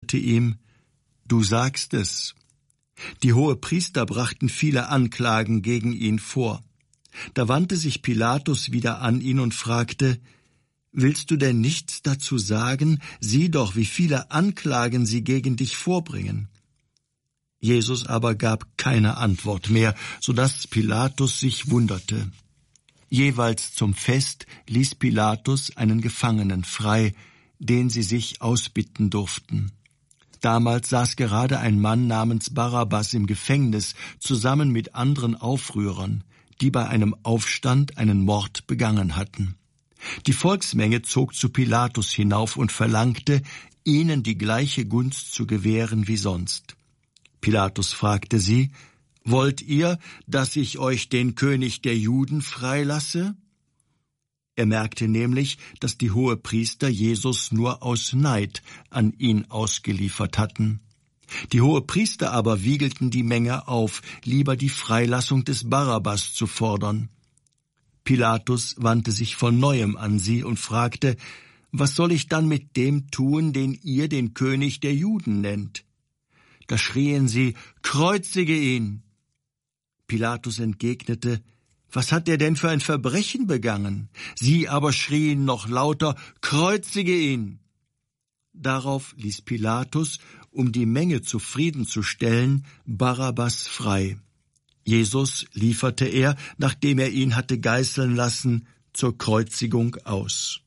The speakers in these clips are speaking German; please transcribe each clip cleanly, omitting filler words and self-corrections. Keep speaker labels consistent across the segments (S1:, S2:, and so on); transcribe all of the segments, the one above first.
S1: antwortete ihm: »Du sagst es.« Die Hohepriester brachten viele Anklagen gegen ihn vor. Da wandte sich Pilatus wieder an ihn und fragte: »Willst du denn nichts dazu sagen? Sieh doch, wie viele Anklagen sie gegen dich vorbringen.« Jesus aber gab keine Antwort mehr, so dass Pilatus sich wunderte. Jeweils zum Fest ließ Pilatus einen Gefangenen frei, den sie sich ausbitten durften. Damals saß gerade ein Mann namens Barabbas im Gefängnis zusammen mit anderen Aufrührern, die bei einem Aufstand einen Mord begangen hatten. Die Volksmenge zog zu Pilatus hinauf und verlangte, ihnen die gleiche Gunst zu gewähren wie sonst. Pilatus fragte sie: »Wollt ihr, dass ich euch den König der Juden freilasse?« Er merkte nämlich, dass die Hohepriester Jesus nur aus Neid an ihn ausgeliefert hatten. Die Hohepriester aber wiegelten die Menge auf, lieber die Freilassung des Barabbas zu fordern. Pilatus wandte sich von neuem an sie und fragte: »Was soll ich dann mit dem tun, den ihr den König der Juden nennt?« Da schrien sie: »Kreuzige ihn!« Pilatus entgegnete: »Was hat er denn für ein Verbrechen begangen?« Sie aber schrien noch lauter: »Kreuzige ihn!« Darauf ließ Pilatus, um die Menge zufriedenzustellen, Barabbas frei. Jesus lieferte er, nachdem er ihn hatte geißeln lassen, zur Kreuzigung aus.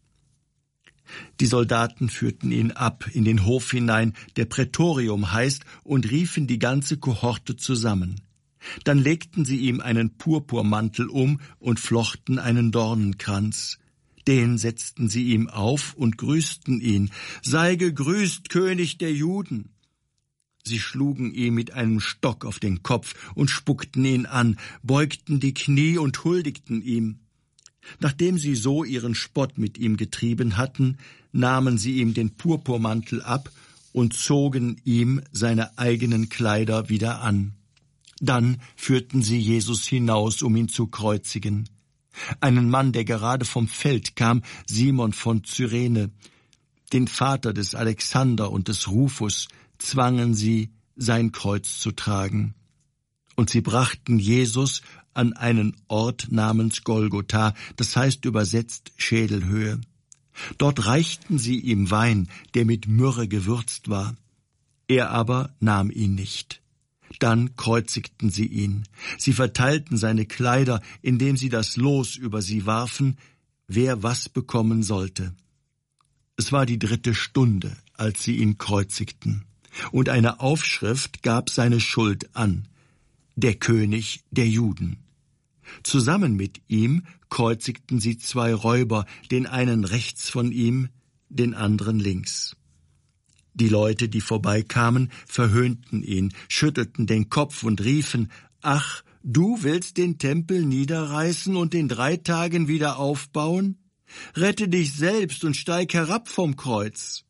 S1: Die Soldaten führten ihn ab in den Hof hinein, der Prätorium heißt, und riefen die ganze Kohorte zusammen. Dann legten sie ihm einen Purpurmantel um und flochten einen Dornenkranz. Den setzten sie ihm auf und grüßten ihn: »Sei gegrüßt, König der Juden!« Sie schlugen ihm mit einem Stock auf den Kopf und spuckten ihn an, beugten die Knie und huldigten ihm. Nachdem sie so ihren Spott mit ihm getrieben hatten, nahmen sie ihm den Purpurmantel ab und zogen ihm seine eigenen Kleider wieder an. Dann führten sie Jesus hinaus, um ihn zu kreuzigen. Einen Mann, der gerade vom Feld kam, Simon von Cyrene, den Vater des Alexander und des Rufus, zwangen sie, sein Kreuz zu tragen. Und sie brachten Jesus an einen Ort namens Golgotha, das heißt übersetzt Schädelhöhe. Dort reichten sie ihm Wein, der mit Myrrhe gewürzt war. Er aber nahm ihn nicht. Dann kreuzigten sie ihn. Sie verteilten seine Kleider, indem sie das Los über sie warfen, wer was bekommen sollte. Es war die 3. Stunde, als sie ihn kreuzigten. Und eine Aufschrift gab seine Schuld an: der König der Juden. Zusammen mit ihm kreuzigten sie 2 Räuber, den einen rechts von ihm, den anderen links. Die Leute, die vorbeikamen, verhöhnten ihn, schüttelten den Kopf und riefen: »Ach, du willst den Tempel niederreißen und in 3 Tagen wieder aufbauen? Rette dich selbst und steig herab vom Kreuz!«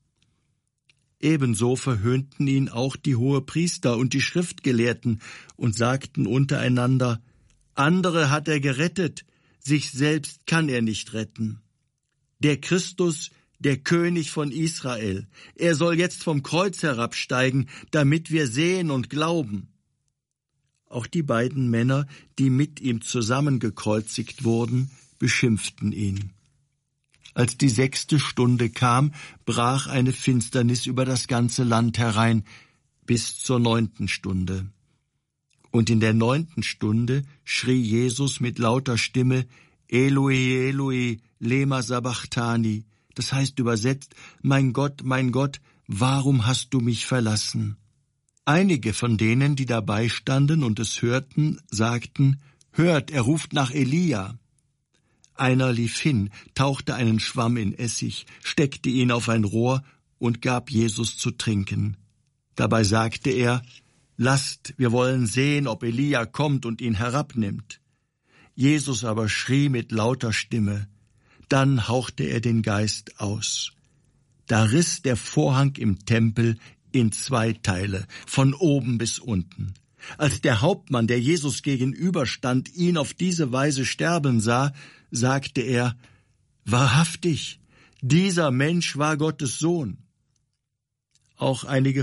S1: Ebenso verhöhnten ihn auch die Hohepriester und die Schriftgelehrten und sagten untereinander: »Andere hat er gerettet, sich selbst kann er nicht retten. Der Christus, der König von Israel, er soll jetzt vom Kreuz herabsteigen, damit wir sehen und glauben.« Auch die beiden Männer, die mit ihm zusammen gekreuzigt wurden, beschimpften ihn. Als die 6. Stunde kam, brach eine Finsternis über das ganze Land herein, bis zur 9. Stunde. Und in der 9. Stunde schrie Jesus mit lauter Stimme: »Eloi, Eloi, lema sabachthani«, das heißt übersetzt: mein Gott, warum hast du mich verlassen?« Einige von denen, die dabei standen und es hörten, sagten: »Hört, er ruft nach Elia.« Einer lief hin, tauchte einen Schwamm in Essig, steckte ihn auf ein Rohr und gab Jesus zu trinken. Dabei sagte er: »Lasst, wir wollen sehen, ob Elia kommt und ihn herabnimmt.« Jesus aber schrie mit lauter Stimme. Dann hauchte er den Geist aus. Da riss der Vorhang im Tempel in 2 Teile, von oben bis unten. Als der Hauptmann, der Jesus gegenüberstand, ihn auf diese Weise sterben sah, sagte er: »Wahrhaftig, dieser Mensch war Gottes Sohn.« Auch einige